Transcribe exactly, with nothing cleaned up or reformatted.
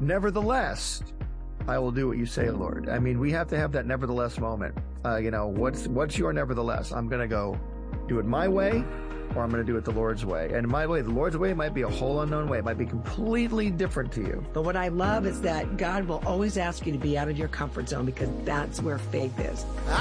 nevertheless, I will do what you say, Lord. I mean, we have to have that nevertheless moment. Uh, you know, what's what's your nevertheless? I'm going to go do it my way, or I'm going to do it the Lord's way. And my way, the Lord's way might be a whole unknown way. It might be completely different to you. But what I love is that God will always ask you to be out of your comfort zone, because that's where faith is.